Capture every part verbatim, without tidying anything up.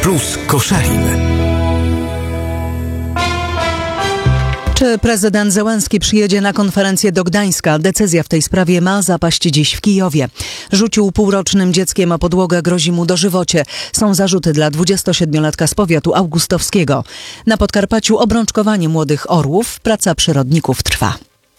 Plus Koszalin. Czy prezydent Zełenski przyjedzie na konferencję do Gdańska? Decyzja w tej sprawie ma zapaść dziś w Kijowie. Rzucił półrocznym dzieckiem o podłogę, grozi mu dożywocie. Są zarzuty dla dwudziestosiedmiolatka z powiatu augustowskiego. Na Podkarpaciu obrączkowanie młodych orłów. Praca przyrodników trwa.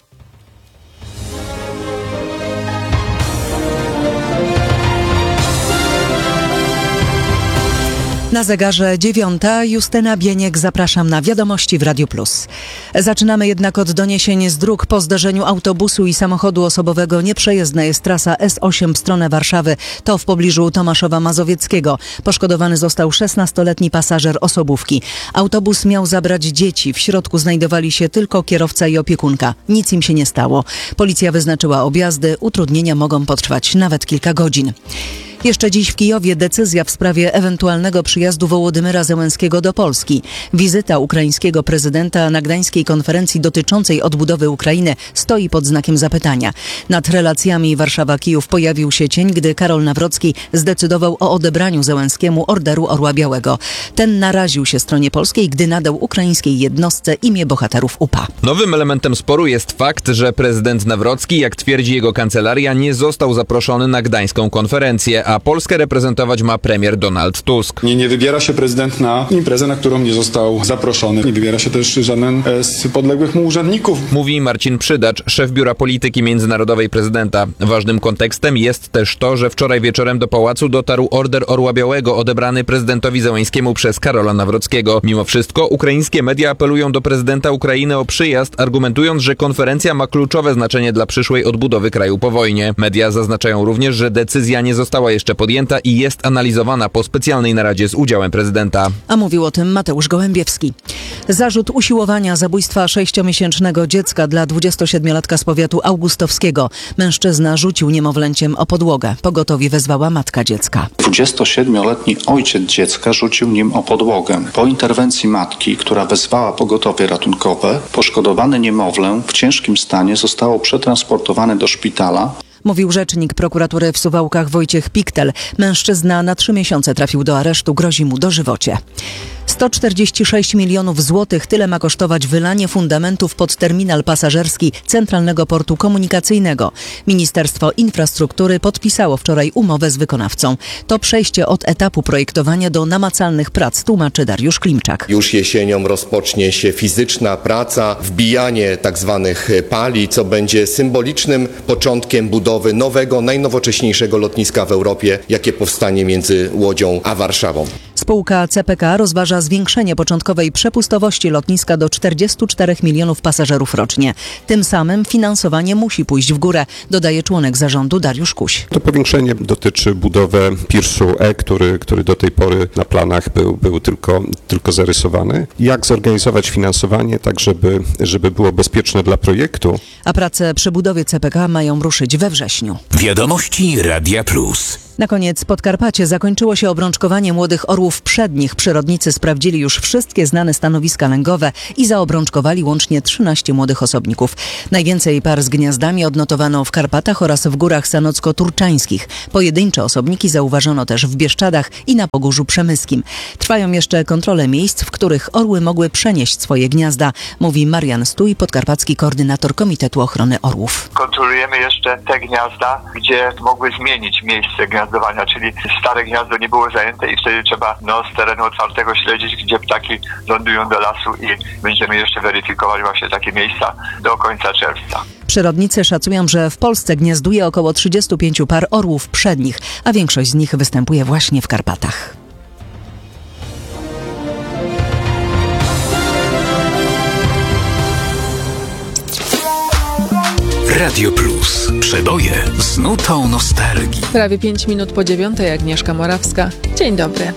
Na zegarze dziewiąta. Justyna Bieniek, zapraszam na wiadomości w Radiu Plus. Zaczynamy jednak od doniesień z dróg. Po zdarzeniu autobusu i samochodu osobowego nieprzejezdna jest trasa S osiem w stronę Warszawy. To w pobliżu Tomaszowa Mazowieckiego. Poszkodowany został szesnastoletni pasażer osobówki. Autobus miał zabrać dzieci. W środku znajdowali się tylko kierowca i opiekunka. Nic im się nie stało. Policja wyznaczyła objazdy. Utrudnienia mogą potrwać nawet kilka godzin. Jeszcze dziś w Kijowie decyzja w sprawie ewentualnego przyjazdu Wołodymyra Zełenskiego do Polski. Wizyta ukraińskiego prezydenta na gdańskiej konferencji dotyczącej odbudowy Ukrainy stoi pod znakiem zapytania. Nad relacjami Warszawa-Kijów pojawił się cień, gdy Karol Nawrocki zdecydował o odebraniu Zełenskiemu Orderu Orła Białego. Ten naraził się stronie polskiej, gdy nadał ukraińskiej jednostce imię bohaterów U P A. Nowym elementem sporu jest fakt, że prezydent Nawrocki, jak twierdzi jego kancelaria, nie został zaproszony na gdańską konferencję, a Polskę reprezentować ma premier Donald Tusk. Nie, nie wybiera się prezydent na imprezę, na którą nie został zaproszony. Nie wybiera się też żaden z podległych mu urzędników. Mówi Marcin Przydacz, szef Biura Polityki Międzynarodowej prezydenta. Ważnym kontekstem jest też to, że wczoraj wieczorem do pałacu dotarł order Orła Białego odebrany prezydentowi Zełenskiemu przez Karola Nawrockiego. Mimo wszystko ukraińskie media apelują do prezydenta Ukrainy o przyjazd, argumentując, że konferencja ma kluczowe znaczenie dla przyszłej odbudowy kraju po wojnie. Media zaznaczają również, że decyzja nie została jeszcze podjęta i jest analizowana po specjalnej naradzie z udziałem prezydenta. A mówił o tym Mateusz Gołębiewski. Zarzut usiłowania zabójstwa sześciomiesięcznego dziecka dla dwudziestosiedmiolatka z powiatu augustowskiego. Mężczyzna rzucił niemowlęciem o podłogę. Pogotowie wezwała matka dziecka. dwudziestosiedmioletni ojciec dziecka rzucił nim o podłogę. Po interwencji matki, która wezwała pogotowie ratunkowe, poszkodowane niemowlę w ciężkim stanie zostało przetransportowane do szpitala. Mówił rzecznik prokuratury w Suwałkach Wojciech Piktel. Mężczyzna na trzy miesiące trafił do aresztu, grozi mu dożywocie. sto czterdzieści sześć milionów złotych, tyle ma kosztować wylanie fundamentów pod terminal pasażerski Centralnego Portu Komunikacyjnego. Ministerstwo Infrastruktury podpisało wczoraj umowę z wykonawcą. To przejście od etapu projektowania do namacalnych prac, tłumaczy Dariusz Klimczak. Już jesienią rozpocznie się fizyczna praca, wbijanie tak zwanych pali, co będzie symbolicznym początkiem budowy nowego, najnowocześniejszego lotniska w Europie, jakie powstanie między Łodzią a Warszawą. Spółka C P K rozważa zwiększenie początkowej przepustowości lotniska do czterdziestu czterech milionów pasażerów rocznie. Tym samym finansowanie musi pójść w górę, dodaje członek zarządu Dariusz Kuś. To powiększenie dotyczy budowy Pirsu E, który, który do tej pory na planach był, był tylko, tylko zarysowany. Jak zorganizować finansowanie tak, żeby, żeby było bezpieczne dla projektu. A prace przy budowie C P K mają ruszyć we wrześniu. Wiadomości Radia Plus. Na koniec Podkarpacie zakończyło się obrączkowanie młodych orłów przednich. Przyrodnicy sprawdzili już wszystkie znane stanowiska lęgowe i zaobrączkowali łącznie trzynaście młodych osobników. Najwięcej par z gniazdami odnotowano w Karpatach oraz w górach sanocko-turczańskich. Pojedyncze osobniki zauważono też w Bieszczadach i na Pogórzu Przemyskim. Trwają jeszcze kontrole miejsc, w których orły mogły przenieść swoje gniazda, mówi Marian Stój, podkarpacki koordynator Komitetu Ochrony Orłów. Kontrolujemy jeszcze te gniazda, gdzie mogły zmienić miejsce gniazda. Czyli stare gniazdo nie było zajęte i wtedy trzeba no, z terenu otwartego śledzić, gdzie ptaki lądują do lasu i będziemy jeszcze weryfikowali właśnie takie miejsca do końca czerwca. Przyrodnicy szacują, że w Polsce gniazduje około trzydziestu pięciu par orłów przednich, a większość z nich występuje właśnie w Karpatach. Radio Plus. Przeboje z nutą nostalgii. Prawie pięć minut po dziewiątej, Agnieszka Morawska. Dzień dobry.